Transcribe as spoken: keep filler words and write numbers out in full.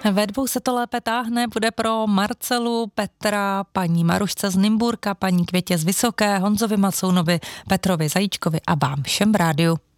Ve dvou se to lépe táhne, bude pro Marcelu, Petra, paní Marušce z Nymburka, paní Květě z Vysoké, Honzovi Macounovi, Petrovi Zajíčkovi a vám všem v rádiu.